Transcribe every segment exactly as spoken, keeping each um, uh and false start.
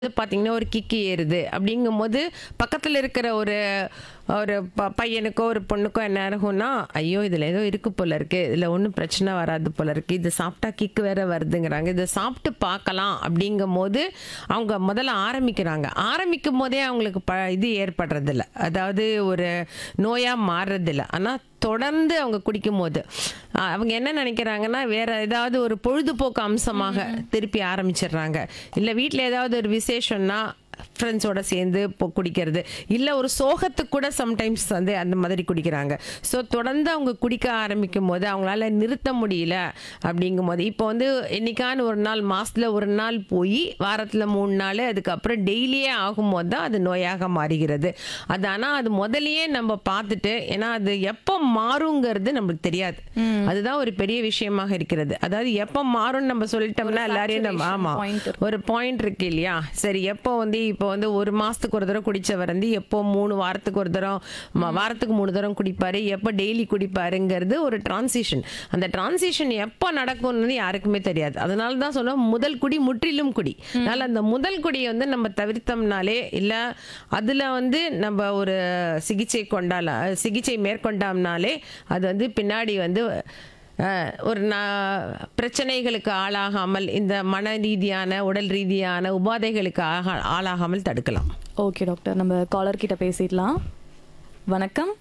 பார்த்தீங்கன்னா ஒரு கிக்கு ஏறுது அப்படிங்கும்போது பக்கத்தில் இருக்கிற ஒரு ஒரு ப பையனுக்கோ ஒரு பொண்ணுக்கோ என்ன ஆகும்னா, ஐயோ இதில் ஏதோ இருக்கு போல இருக்கு, இதில் ஒன்றும் பிரச்சனை வராது போல இருக்கு, இது சாப்பிட்டா கிக்கு வேற வருதுங்கிறாங்க, இதை சாப்பிட்டு பார்க்கலாம் அப்படிங்கும் போது அவங்க முதல்ல ஆரம்பிக்கிறாங்க. ஆரம்பிக்கும் போதே அவங்களுக்கு ப இது ஏற்படுறதில்ல, அதாவது ஒரு நோயாக மாறுறதில்ல. ஆனால் தொடர்ந்து அவங்க குடிக்கும் போது அவங்க என்ன நினைக்கிறாங்கன்னா, வேற ஏதாவது ஒரு பொழுதுபோக்கு அம்சமாக திருப்பி ஆரம்பிச்சிடுறாங்க. இல்லை வீட்டில் ஏதாவது ஒரு விசேஷம்னா ஃப்ரெண்ட்ஸோட சேர்ந்து இப்போ குடிக்கிறது, இல்லை ஒரு சோகத்துக்கு கூட சம்டைம்ஸ் வந்து அந்த மாதிரி குடிக்கிறாங்க. ஸோ தொடர்ந்து அவங்க குடிக்க ஆரம்பிக்கும் போது அவங்களால நிறுத்த முடியல. அப்படிங்கும் போது இப்போ வந்து என்னைக்கான ஒரு நாள், மாதத்தில் ஒரு நாள் போய் வாரத்தில் மூணு நாள், அதுக்கப்புறம் டெய்லியே ஆகும்போது தான் அது நோயாக மாறுகிறது. அது ஆனால் அது முதலையே நம்ம பார்த்துட்டு, ஏன்னா அது எப்போ மாறுங்கிறது நம்மளுக்கு தெரியாது. அதுதான் ஒரு பெரிய விஷயமாக இருக்கிறது. அதாவது எப்போ மாறும்னு நம்ம சொல்லிட்டோம்னா எல்லாரையும் நம்ம ஆமாம் ஒரு பாயிண்ட் இருக்கு இல்லையா. சரி, எப்போ வந்து இப்போ வந்து ஒரு மாசத்துக்கு ஒரு தடவை குடிச்சவர் வந்து எப்போ மூணு வாரத்துக்கு ஒரு தடவை வாரத்துக்கு மூணு தடவை குடிப்பாரு, எப்போ டெய்லி குடிப்பாருங்கிறது ஒரு டிரான்சிஷன். அந்த டிரான்சிஷன் எப்போ நடக்கும்னு யாருக்குமே தெரியாது. அதனால தான் சொல்லுவோம் முதல் குடி முற்றிலும் குடி. அதனால அந்த முதல் குடியை வந்து நம்ம தவிர்த்தோம்னாலே, இல்லை அதில் வந்து நம்ம ஒரு சிகிச்சை கொண்டால சிகிச்சை மேற்கொண்டோம்னாலே அது வந்து பின்னாடி வந்து ஒரு பிரச்சனைகளுக்கு ஆளாகாமல், இந்த மன ரீதியான உடல் ரீதியான உபாதைகளுக்கு ஆளாகாமல் தடுக்கலாம். ஓகே டாக்டர், நம்ம காலர் கிட்ட பேசிடலாம். வணக்கம்.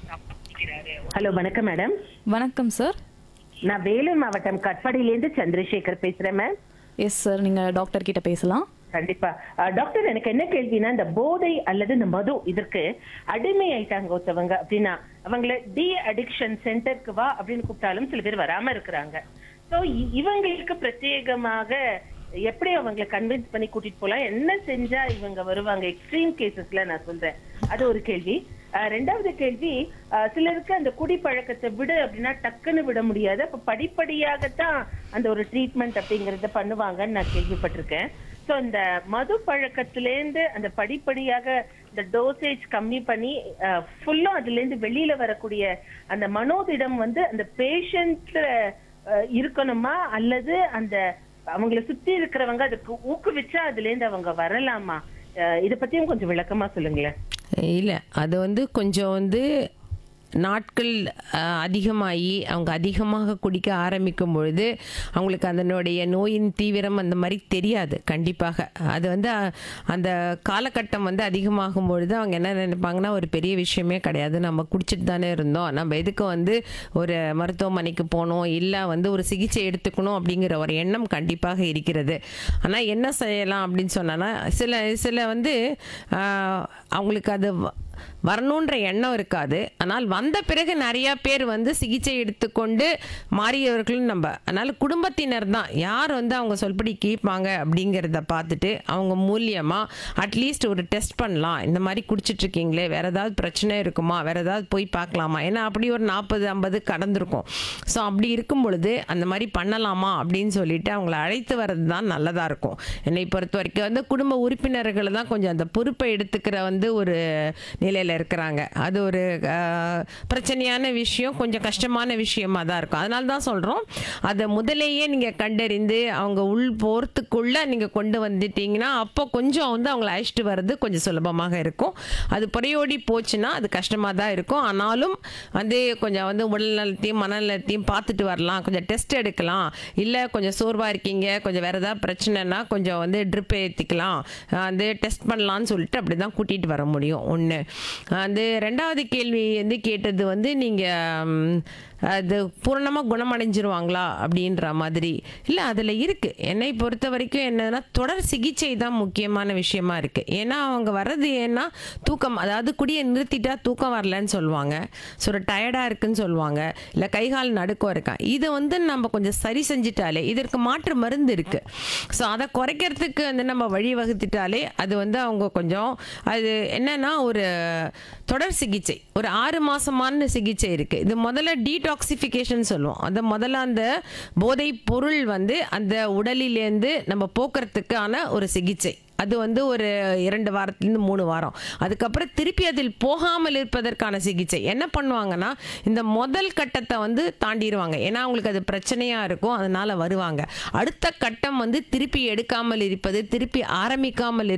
ஹலோ, வணக்கம் மேடம். வணக்கம் சார். நான் வேலூர் மாவட்டம் கட்பாடியிலேருந்து சந்திரசேகர் பேசுறேன் மேம். எஸ் சார், நீங்க டாக்டர் கிட்ட பேசலாம். கண்டிப்பா டாக்டர், எனக்கு என்ன கேள்வினா, இந்த போதை அல்லது இந்த மது இதற்கு அடிமை ஆயிட்டாங்க ஒருத்தவங்க அப்படின்னா அவங்கள டி அடிக்ஷன் சென்டருக்கு வா அப்படின்னு கூப்பிட்டாலும் சில பேர் வராம இருக்கிறாங்க. சோ இவங்களுக்கு பிரத்யேகமாக எப்படி அவங்களை கன்வின்ஸ் பண்ணி கூட்டிட்டு போலாம், என்ன செஞ்சா இவங்க வருவாங்க எக்ஸ்ட்ரீம் கேசஸ்ல நான் சொல்றேன். அது ஒரு கேள்வி. ரெண்டாவது கேள்வி, சிலருக்கு அந்த குடி பழக்கத்தை விடு அப்படின்னா டக்குன்னு விட முடியாது, அப்ப படிப்படியாகத்தான் அந்த ஒரு ட்ரீட்மெண்ட் அப்படிங்கறத பண்ணுவாங்கன்னு நான் கேள்விப்பட்டிருக்கேன். சோ இந்த மது பழக்கத்திலேருந்து அந்த படிப்படியாக இந்த டோசேஜ் கம்மி பண்ணி ஃபுல்லும் அதுல இருந்து வெளியில வரக்கூடிய அந்த மனோதிடம் வந்து அந்த பேஷண்ட் இருக்கணுமா, அல்லது அந்த அவங்களை சுத்தி இருக்கிறவங்க அதுக்கு ஊக்குவிச்சா அதுல இருந்து அவங்க வரலாமா? இதை பத்தியும் கொஞ்சம் விளக்கமா சொல்லுங்களேன். இல்லை, அது வந்து கொஞ்சம் வந்து நாட்கள் அதிகமாகி அவங்க அதிகமாக குடிக்க ஆரம்பிக்கும் பொழுது அவங்களுக்கு அதனுடைய நோயின் தீவிரம் அந்த மாதிரி தெரியாது. கண்டிப்பாக அது வந்து அந்த காலகட்டம் வந்து அதிகமாகும் பொழுது அவங்க என்ன நினைப்பாங்கன்னா, ஒரு பெரிய விஷயமே கிடையாது, நம்ம குடிச்சிட்டு தானே இருந்தோம், நம்ம எதுக்கு வந்து ஒரு மருத்துவமனைக்கு போகணும், இல்லை வந்து ஒரு சிகிச்சை எடுத்துக்கணும் அப்படிங்கிற ஒரு எண்ணம் கண்டிப்பாக இருக்கிறது. ஆனால் என்ன செய்யலாம் அப்படின்னு சொன்னா, சில சில வந்து அவங்களுக்கு அது வரணுன்ற எண்ணம் இருக்காது. ஆனால் வந்த பிறகு நிறைய பேர் வந்து சிகிச்சை எடுத்துக்கொண்டு மாறியவர்களும் நம்ம. அதனால குடும்பத்தினர் தான் யார் வந்து அவங்க சொல்படி கேட்பாங்க அப்படிங்கிறத பார்த்துட்டு அவங்க மூலியமாக அட்லீஸ்ட் ஒரு டெஸ்ட் பண்ணலாம், இந்த மாதிரி குடிச்சிட்டு இருக்கீங்களே, வேற ஏதாவது பிரச்சனை இருக்குமா, வேற ஏதாவது போய் பார்க்கலாமா, ஏன்னா அப்படி ஒரு நாற்பது ஐம்பது கடந்திருக்கும். ஸோ அப்படி இருக்கும் பொழுது அந்த மாதிரி பண்ணலாமா அப்படின்னு சொல்லிட்டு அவங்கள அழைத்து வர்றது தான் நல்லதாக இருக்கும். என்னை பொறுத்த வரைக்கும் வந்து குடும்ப உறுப்பினர்களை தான் கொஞ்சம் அந்த பொறுப்பை எடுத்துக்கிற வந்து ஒரு நிலையில் இருக்கிறாங்க. அது ஒரு பிரச்சனையான விஷயம், கொஞ்சம் கஷ்டமான விஷயமா தான் இருக்கும். அதனால தான் சொல்கிறோம், அதை முதலேயே நீங்கள் கண்டறிந்து அவங்க உள் போகிறதுக்குள்ளே நீங்கள் கொண்டு வந்துட்டீங்கன்னா அப்போ கொஞ்சம் வந்து அவங்கள அழைச்சிட்டு வர்றது கொஞ்சம் சுலபமாக இருக்கும். அது புறையோடி போச்சுன்னா அது கஷ்டமாக தான் இருக்கும். ஆனாலும் வந்து கொஞ்சம் வந்து உடல் நலத்தையும் மனநலத்தையும் பார்த்துட்டு வரலாம், கொஞ்சம் டெஸ்ட் எடுக்கலாம், இல்லை கொஞ்சம் சோர்வாக இருக்கீங்க, கொஞ்சம் வேறு ஏதாவது பிரச்சனைனா கொஞ்சம் வந்து ட்ரிப் ஏற்றிக்கலாம், வந்து டெஸ்ட் பண்ணலான்னு சொல்லிட்டு அப்படி தான் கூட்டிகிட்டு வர முடியும். ஒன்று அந்த ரெண்டாவது கேள்வி வந்து கேட்டது வந்து நீங்கள் அது பூரணமாக குணமடைஞ்சிருவாங்களா அப்படின்ற மாதிரி இல்லை, அதில் இருக்குது. என்னை பொறுத்த வரைக்கும் என்னன்னா, தொடர் சிகிச்சை தான் முக்கியமான விஷயமா இருக்குது. ஏன்னா அவங்க வர்றது ஏன்னா தூக்கம், அதாவது குடியை நிறுத்திட்டா தூக்கம் வரலன்னு சொல்லுவாங்க, ஸோ ஒரு டயர்டாக இருக்குன்னு சொல்லுவாங்க, இல்லை கைகால் நடுக்கம் இருக்கான். இதை வந்து நம்ம கொஞ்சம் சரி செஞ்சிட்டாலே, இதற்கு மாற்று மருந்து இருக்குது, ஸோ அதை குறைக்கிறதுக்கு வந்து நம்ம வழி வகுத்துட்டாலே அது வந்து அவங்க கொஞ்சம் அது என்னன்னா ஒரு தொடர் சிகிச்சை ஒரு ஆறு மாசமான சிகிச்சை இருக்கு. இது முதல்ல டீடாக்சிஃபிகேஷன் சொல்லுவோம். அந்த முதல்ல அந்த போதை பொருள் வந்து அந்த உடலிலேருந்து நம்ம போக்குறதுக்கான ஒரு சிகிச்சை. அது வந்து ஒரு இரண்டு வாரத்துலேருந்து மூணு வாரம். அதுக்கப்புறம் திருப்பி அதில் போகாமல் இருப்பதற்கான சிகிச்சை என்ன பண்ணுவாங்கன்னா, இந்த முதல் கட்டத்தை வந்து தாண்டிடுவாங்க. ஏன்னா அவங்களுக்கு அது பிரச்சனையாக இருக்கும், அதனால் வருவாங்க. அடுத்த கட்டம் வந்து திருப்பி எடுக்காமல் இருப்பது, திருப்பி ஆரம்பிக்காமல்